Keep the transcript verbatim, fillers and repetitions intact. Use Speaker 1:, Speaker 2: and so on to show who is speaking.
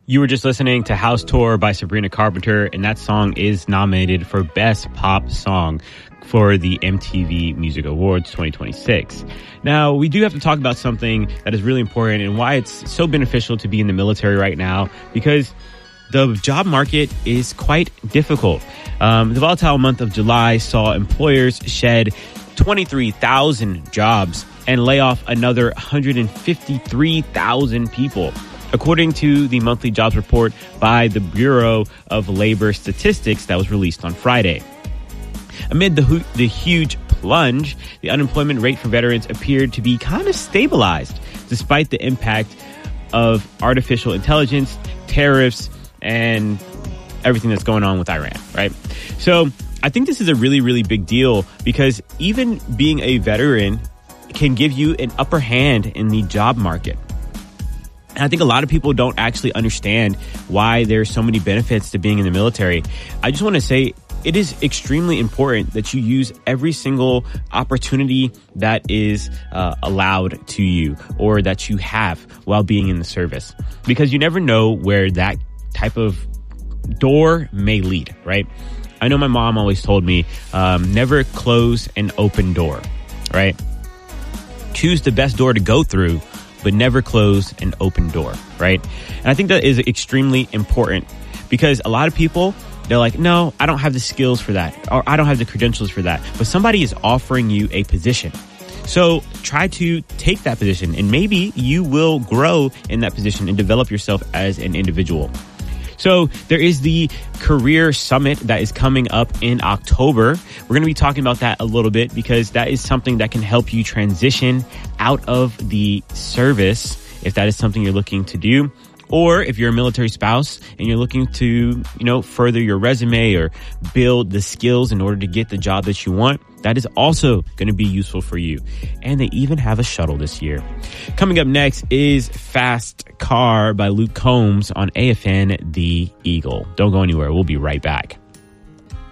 Speaker 1: You were just listening to House Tour by Sabrina Carpenter, and that song is nominated for Best Pop Song for the M T V Music Awards twenty twenty-six. Now, we do have to talk about something that is really important and why it's so beneficial to be in the military right now, because the job market is quite difficult. Um, the volatile month of July saw employers shed twenty-three thousand jobs and lay off another one hundred fifty-three thousand people, according to the monthly jobs report by the Bureau of Labor Statistics that was released on Friday. Amid the, hu- the huge plunge, the unemployment rate for veterans appeared to be kind of stabilized, despite the impact of artificial intelligence, tariffs, and everything that's going on with Iran, right? So I think this is a really, really big deal, because even being a veteran can give you an upper hand in the job market. And I think a lot of people don't actually understand why there's so many benefits to being in the military. I just want to say it is extremely important that you use every single opportunity that is uh, allowed to you or that you have while being in the service, because you never know where that type of door may lead, right? I know my mom always told me, um, never close an open door, right? Choose the best door to go through, but never close an open door, right? And I think that is extremely important, because a lot of people, they're like, no, I don't have the skills for that, or I don't have the credentials for that. But somebody is offering you a position. So try to take that position, and maybe you will grow in that position and develop yourself as an individual. So there is the Career Summit that is coming up in October. We're going to be talking about that a little bit, because that is something that can help you transition out of the service if that is something you're looking to do. Or if you're a military spouse and you're looking to, you know, further your resume or build the skills in order to get the job that you want, that is also going to be useful for you. And they even have a shuttle this year. Coming up next is Fast Car by Luke Combs on A F N The Eagle. Don't go anywhere. We'll be right back.